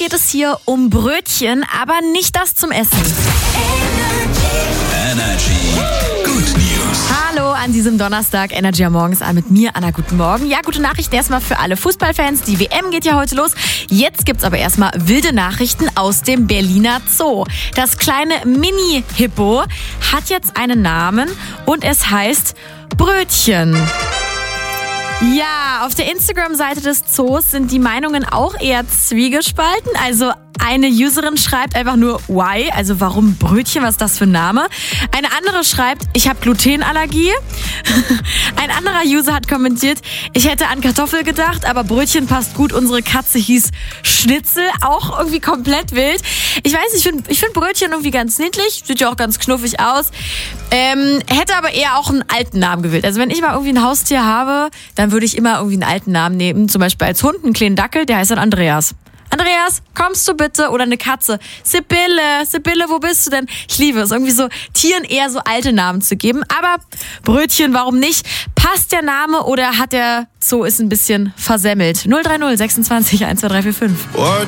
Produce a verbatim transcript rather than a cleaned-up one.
geht es hier um Brötchen, aber nicht das zum Essen. Energy Good News. Hallo an diesem Donnerstag, Energy am Morgens an mit mir, Anna. Guten Morgen. Ja, gute Nachricht erstmal für alle Fußballfans. Die W M geht ja heute los. Jetzt gibt's aber erstmal wilde Nachrichten aus dem Berliner Zoo. Das kleine Mini-Hippo hat jetzt einen Namen und es heißt Brötchen. Ja, auf der Instagram-Seite des Zoos sind die Meinungen auch eher zwiegespalten. Also eine Userin schreibt einfach nur why, also warum Brötchen, was ist das für ein Name? Eine andere schreibt, ich habe Glutenallergie. Ein anderer User hat kommentiert, ich hätte an Kartoffel gedacht, aber Brötchen passt gut, unsere Katze hieß Schnitzel, auch irgendwie komplett wild. Ich weiß nicht, ich finde ich find Brötchen irgendwie ganz niedlich, sieht ja auch ganz knuffig aus. Ähm, hätte aber eher auch einen alten Namen gewählt. Also wenn ich mal irgendwie ein Haustier habe, dann würde ich immer irgendwie einen alten Namen nehmen. Zum Beispiel als Hund einen kleinen Dackel, der heißt dann Andreas. Andreas, kommst du bitte? Oder eine Katze. Sibylle, Sibylle, wo bist du denn? Ich liebe es, irgendwie so Tieren eher so alte Namen zu geben. Aber Brötchen, warum nicht? Passt der Name oder hat der Zoo ist ein bisschen versemmelt? null drei null sechsundzwanzig eins zwei drei vier fünf.